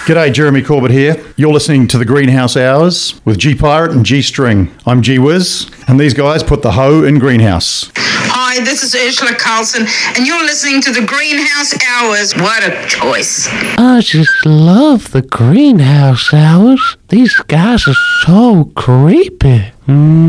G'day, Jeremy Corbett here. You're listening to the Greenhouse Hours with G Pirate and G String. I'm G Wiz, and these guys put the hoe in greenhouse. Hi, this is Ursula Carlson, and you're listening to the Greenhouse Hours. What a choice. I just love the Greenhouse Hours. These guys are so creepy.